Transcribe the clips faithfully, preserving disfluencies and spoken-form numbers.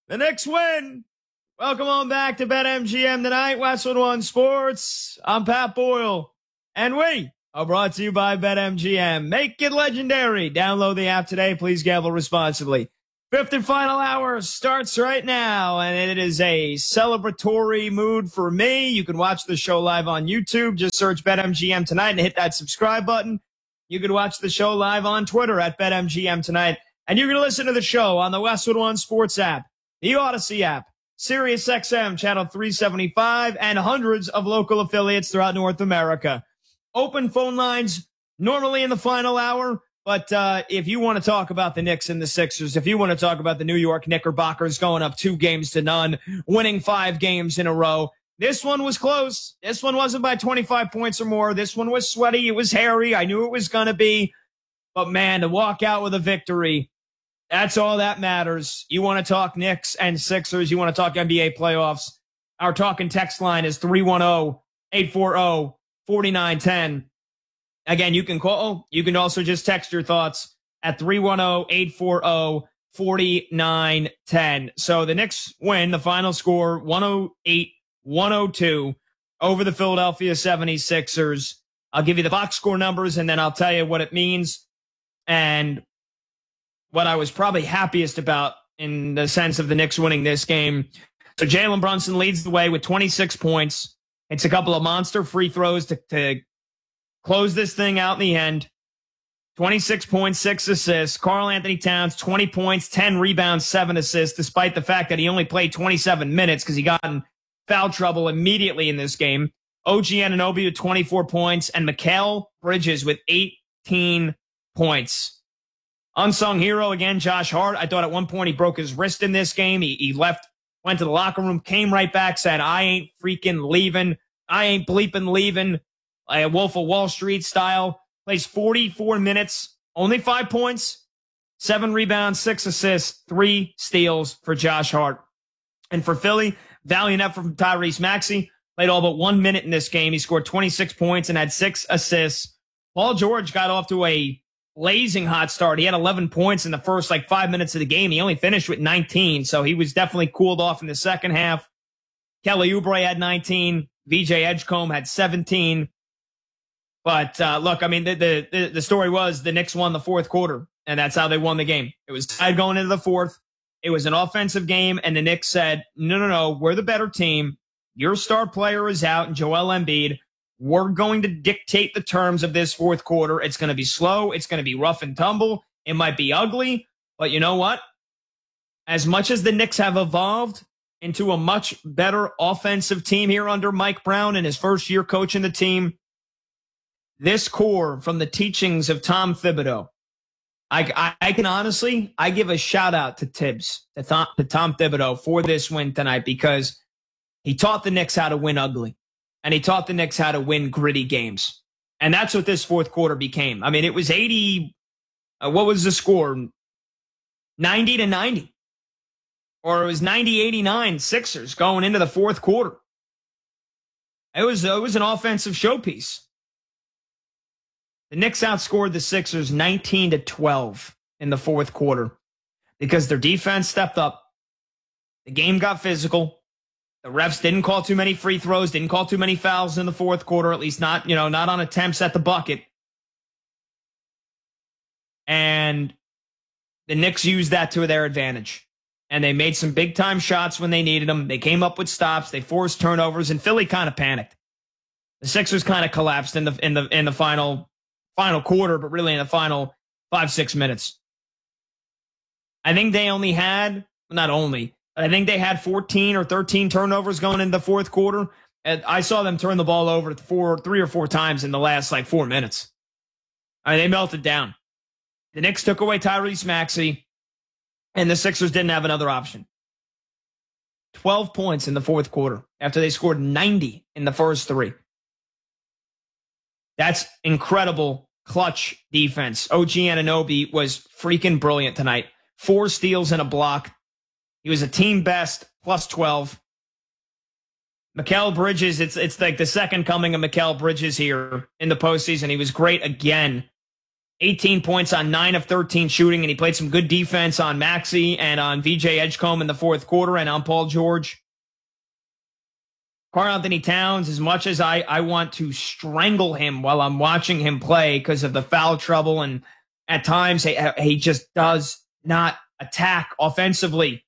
The Knicks win. Welcome on back to BetMGM tonight. Westwood One Sports. I'm Pat Boyle. And we are brought to you by BetMGM. Make it legendary. Download the app today. Please gamble responsibly. Fifth and final hour starts right now, and it is a celebratory mood for me. You can watch the show live on YouTube. Just search BetMGM tonight and hit that subscribe button. You can watch the show live on Twitter at BetMGM tonight. And you can listen to the show on the Westwood One Sports app, the Odyssey app, SiriusXM Channel three seventy-five, and hundreds of local affiliates throughout North America. Open phone lines normally in the final hour, but uh, if you want to talk about the Knicks and the Sixers, if you want to talk about the New York Knickerbockers going up two games to none, winning five games in a row, this one was close. This one wasn't by twenty-five points or more. This one was sweaty. It was hairy. I knew it was going to be. But, man, to walk out with a victory, that's all that matters. You want to talk Knicks and Sixers. You want to talk N B A playoffs. Our talking text line is three one zero, eight four zero, four nine one zero. Again, you can call. You can also just text your thoughts at three one zero, eight four zero, four nine one zero. So the Knicks win. The final score, one oh eight, one oh two over the Philadelphia seventy-sixers. I'll give you the box score numbers, and then I'll tell you what it means. And what I was probably happiest about in the sense of the Knicks winning this game. So Jalen Brunson leads the way with twenty-six points. It's a couple of monster free throws to, to close this thing out in the end. twenty-six points, six assists. Karl Anthony Towns, twenty points, ten rebounds, seven assists, despite the fact that he only played twenty-seven minutes because he got in foul trouble immediately in this game. O G Anunoby with twenty-four points, and Mikal Bridges with eighteen points. Unsung hero again, Josh Hart. I thought at one point he broke his wrist in this game. He, he left, went to the locker room, came right back, said, I ain't freaking leaving. I ain't bleeping leaving. A Wolf of Wall Street style. Plays forty-four minutes, only five points, seven rebounds, six assists, three steals for Josh Hart. And for Philly, valiant effort from Tyrese Maxey. Played all but one minute in this game. He scored twenty-six points and had six assists. Paul George got off to a blazing hot start. He had eleven points in the first like five minutes of the game. He only finished with nineteen, so he was definitely cooled off in the second half. Kelly Oubre had nineteen. V J Edgecombe had seventeen. But uh, look, I mean, the, the the story was the Knicks won the fourth quarter, and that's how they won the game. It was tied going into the fourth. It was an offensive game, and the Knicks said, no, no, no, we're the better team. Your star player is out, and Joel Embiid. We're going to dictate the terms of this fourth quarter. It's going to be slow. It's going to be rough and tumble. It might be ugly, but you know what? As much as the Knicks have evolved into a much better offensive team here under Mike Brown in his first year coaching the team, this core from the teachings of Tom Thibodeau, I, I, I can honestly, I give a shout out to Tibbs, to Tom, to Tom Thibodeau for this win tonight because he taught the Knicks how to win ugly. And he taught the Knicks how to win gritty games. And that's what this fourth quarter became. I mean, it was eighty. Uh, what was the score? ninety to ninety. Or it was ninety eighty-nine Sixers going into the fourth quarter. It was, it was an offensive showpiece. The Knicks outscored the Sixers nineteen to twelve in the fourth quarter because their defense stepped up. The game got physical. The refs didn't call too many free throws, didn't call too many fouls in the fourth quarter, at least not, you know, not on attempts at the bucket. And the Knicks used that to their advantage. And they made some big time shots when they needed them. They came up with stops, they forced turnovers, and Philly kind of panicked. The Sixers kind of collapsed in the in the in the final final quarter, but really in the final five, six minutes. I think they only had, not only, I think they had fourteen or thirteen turnovers going into the fourth quarter. And I saw them turn the ball over four, three or four times in the last like four minutes. I mean, they melted down. The Knicks took away Tyrese Maxey, and the Sixers didn't have another option. twelve points in the fourth quarter after they scored ninety in the first three. That's incredible clutch defense. O G Anunoby was freaking brilliant tonight. Four steals and a block. He was a team best, plus twelve. Mikal Bridges, it's it's like the second coming of Mikal Bridges here in the postseason. He was great again. eighteen points on nine of thirteen shooting, and he played some good defense on Maxey and on V J Edgecombe in the fourth quarter and on Paul George. Karl-Anthony Towns, as much as I, I want to strangle him while I'm watching him play because of the foul trouble, and at times he, he just does not attack offensively.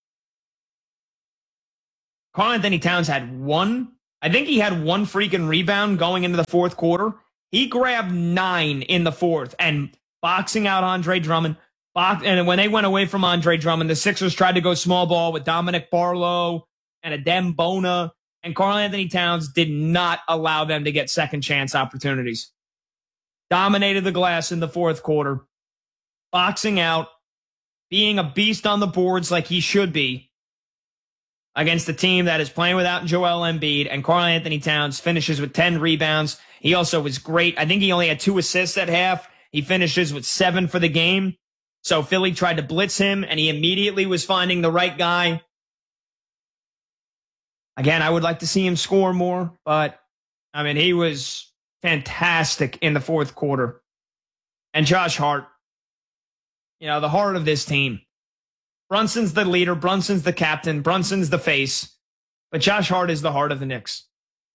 Karl-Anthony Towns had one, I think he had one freaking rebound going into the fourth quarter. He grabbed nine in the fourth and boxing out Andre Drummond. Box, and when they went away from Andre Drummond, the Sixers tried to go small ball with Dominic Barlow and Adem Bona, and Karl-Anthony Towns did not allow them to get second chance opportunities. Dominated the glass in the fourth quarter, boxing out, being a beast on the boards like he should be against a team that is playing without Joel Embiid, and Karl-Anthony Towns finishes with ten rebounds. He also was great. I think he only had two assists at half. He finishes with seven for the game. So Philly tried to blitz him, and he immediately was finding the right guy. Again, I would like to see him score more, but, I mean, he was fantastic in the fourth quarter. And Josh Hart, you know, the heart of this team. Brunson's the leader. Brunson's the captain. Brunson's the face. But Josh Hart is the heart of the Knicks.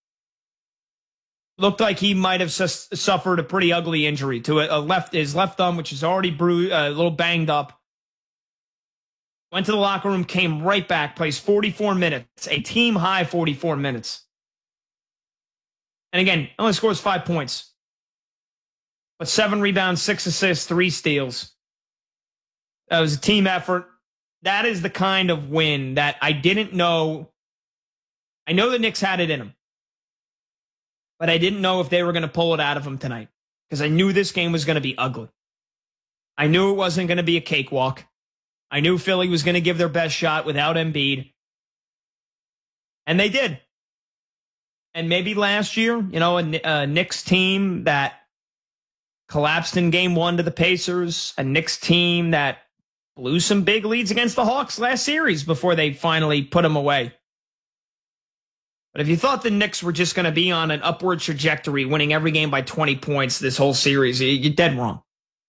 Looked like he might have su- suffered a pretty ugly injury to a, a left his left thumb, which is already bruised, uh, a little banged up. Went to the locker room, came right back, plays forty-four minutes, a team high forty-four minutes. And again, only scores five points, but seven rebounds, six assists, three steals. That was a team effort. That is the kind of win that I didn't know. I know the Knicks had it in them, but I didn't know if they were going to pull it out of them tonight because I knew this game was going to be ugly. I knew it wasn't going to be a cakewalk. I knew Philly was going to give their best shot without Embiid. And they did. And maybe last year, you know, a, a Knicks team that collapsed in game one to the Pacers, a Knicks team that blew some big leads against the Hawks last series before they finally put them away. But if you thought the Knicks were just going to be on an upward trajectory, winning every game by twenty points this whole series, you're dead wrong.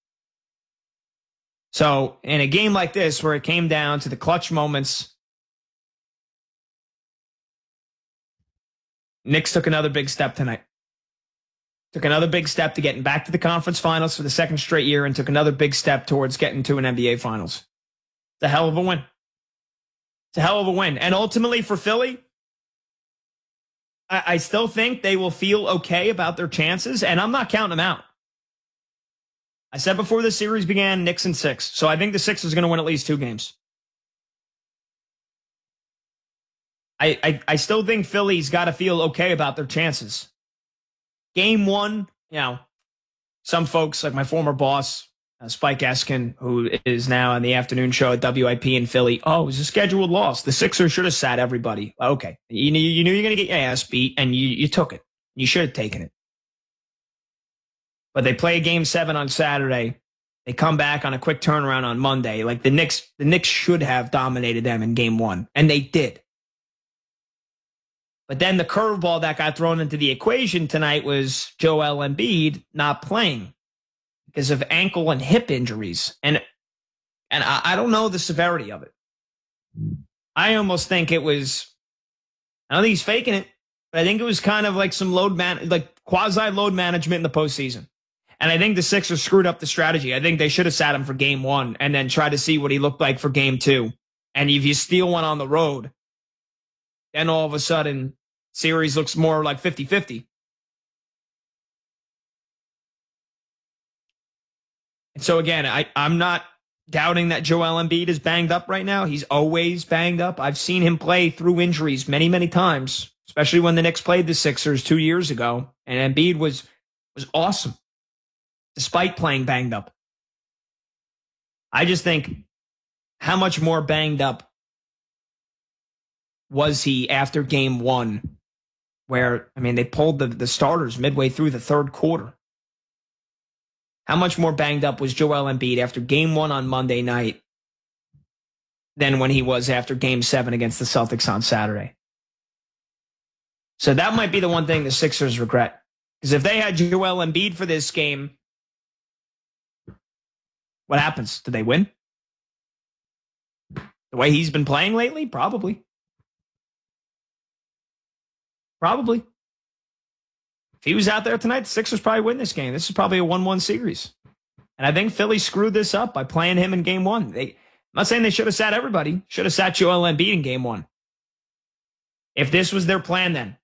So in a game like this, where it came down to the clutch moments, Knicks took another big step tonight. Took another big step to getting back to the conference finals for the second straight year, and took another big step towards getting to an N B A finals. It's a hell of a win. It's a hell of a win. And ultimately for Philly, I, I still think they will feel okay about their chances, and I'm not counting them out. I said before the series began, Knicks in six. So I think the Sixers are going to win at least two games. I, I, I still think Philly's got to feel okay about their chances. Game one, you know, some folks like my former boss, uh, Spike Eskin, who is now on the afternoon show at W I P in Philly. Oh, it was a scheduled loss. The Sixers should have sat everybody. Okay. You knew, you knew you're going to get your ass beat, and you, you took it. You should have taken it. But they play game seven on Saturday. They come back on a quick turnaround on Monday. Like the Knicks, the Knicks should have dominated them in game one, and they did. But then the curveball that got thrown into the equation tonight was Joel Embiid not playing because of ankle and hip injuries. And and I, I don't know the severity of it. I almost think it was, I don't think he's faking it, but I think it was kind of like some load man, like quasi load management in the postseason. And I think the Sixers screwed up the strategy. I think they should have sat him for game one and then try to see what he looked like for game two. And if you steal one on the road, then all of a sudden, series looks more like fifty-fifty. And so again, I, I'm not doubting that Joel Embiid is banged up right now. He's always banged up. I've seen him play through injuries many, many times, especially when the Knicks played the Sixers two years ago. And Embiid was was awesome, despite playing banged up. I just think, how much more banged up was he after game one, where, I mean, they pulled the, the starters midway through the third quarter. How much more banged up was Joel Embiid after game one on Monday night than when he was after game seven against the Celtics on Saturday? So that might be the one thing the Sixers regret. Because if they had Joel Embiid for this game, What happens? Do they win? The way he's been playing lately? Probably. Probably. If he was out there tonight, the Sixers probably win this game. This is probably a one one series. And I think Philly screwed this up by playing him in game one. They, I'm not saying they should have sat everybody. Should have sat Joel Embiid in game one. If this was their plan then,